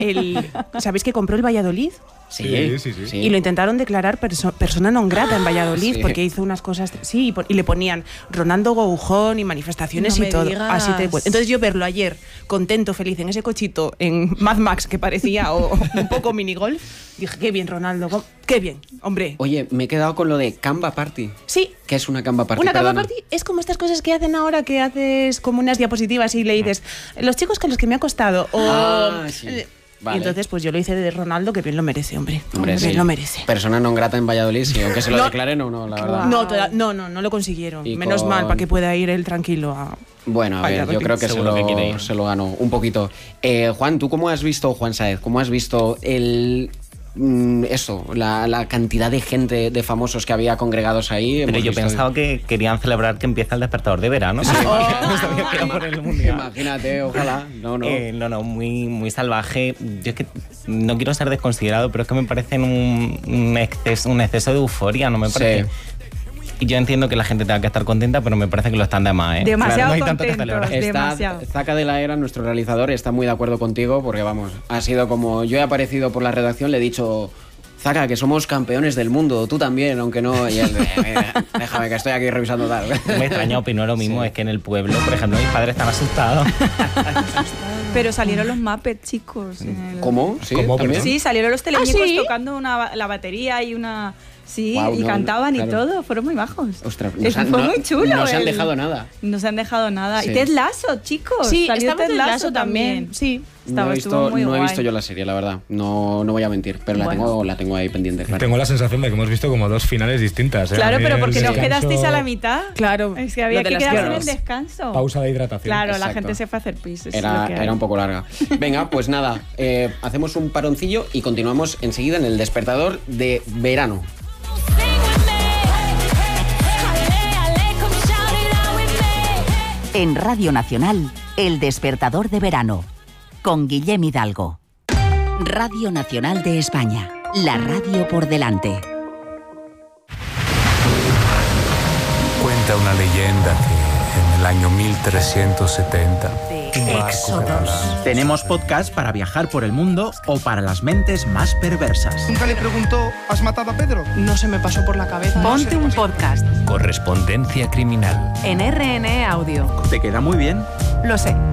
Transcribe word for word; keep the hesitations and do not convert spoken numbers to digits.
el, ¿sabéis que compró el Valladolid? Sí, sí, sí, sí. sí. Y lo intentaron declarar perso- persona non grata en Valladolid, sí. porque hizo unas cosas... Sí, y, por, y le ponían Ronaldo Goujón y manifestaciones no y todo. Digas. Así te cuento. Entonces yo verlo ayer, contento, feliz, en ese cochito, en Mad Max, que parecía o, un poco minigolf, dije, qué bien, Ronaldo, qué bien, hombre. Oye, me he quedado con lo de Canva Party. Sí. ¿Qué es una Canva Party? Una Canva Perdona. Party es como estas cosas que hacen ahora, que haces como unas diapositivas y le dices, los chicos con los que me ha costado, o... Ah, sí. Vale. Y entonces pues yo lo hice de Ronaldo, que bien lo merece, hombre. Hombre, bien sí. lo merece. Persona non grata en Valladolid, sí, aunque se lo no, declaren o no, la verdad. No, toda, no, no, no lo consiguieron. Y Menos con... mal, para que pueda ir él tranquilo a... Bueno, a ver, yo creo que se lo, que se lo ganó un poquito. Eh, Juan, ¿tú cómo has visto, Juan Saez, cómo has visto el... eso, la, la cantidad de gente, de famosos que había congregados ahí? Pero yo pensaba que querían celebrar que empieza el despertador de verano. Sí. Oh. No sabía que era por el mundial. Imagínate, ojalá. No, no. Eh, no, no, muy, muy salvaje. Yo es que no quiero ser desconsiderado, pero es que me parece un, un, exceso, un exceso de euforia, ¿no me parece? Sí. Y yo entiendo que la gente tenga que estar contenta, pero me parece que lo están de más, ¿eh? Demasiado claro, no hay tanto que celebrar. Demasiado. Zaca de la Era, nuestro realizador, está muy de acuerdo contigo porque, vamos, ha sido como... Yo he aparecido por la redacción, le he dicho... Zaca, que somos campeones del mundo, tú también, aunque no... Y él, eh, déjame que estoy aquí revisando tal. Me extraña, opino lo mismo, sí. Es que en el pueblo, por ejemplo, mis padres están asustados. Pero salieron los Muppets, chicos. En el... ¿Cómo? ¿Sí? ¿Cómo? Sí, salieron los teleñecos ¿Ah, sí? tocando una, la batería y una... Sí, wow, y no, cantaban claro. y todo, fueron muy bajos. Ostras, Eso han, fue no, muy chulo. No se han el... dejado nada. No se han dejado nada. Sí. Y Ted Lasso, chicos. Sí, salió Ted Lasso también. también. Sí. Estaba, no he visto, muy no guay. he visto yo la serie, la verdad. No, no voy a mentir, pero bueno. la, tengo, la tengo ahí pendiente. Claro. Tengo la sensación de que hemos visto como dos finales distintas. ¿eh? Claro, pero porque nos no quedasteis a la mitad. Claro. Es que había que quedarse en el descanso. Pausa de hidratación. Claro, Exacto. la gente se fue a hacer pis. Era, era un poco larga. Venga, pues nada, eh, hacemos un paroncillo y continuamos enseguida en el despertador de verano. En Radio Nacional, El Despertador de Verano, con Guillem Hidalgo. Radio Nacional de España, la radio por delante. Cuenta una leyenda que en el año mil trescientos setenta... Éxodos. Tenemos podcast para viajar por el mundo o para las mentes más perversas. Nunca le preguntó, ¿has matado a Pedro? No se me pasó por la cabeza. Ponte un podcast. Correspondencia criminal. En R N E Audio. ¿Te queda muy bien? Lo sé.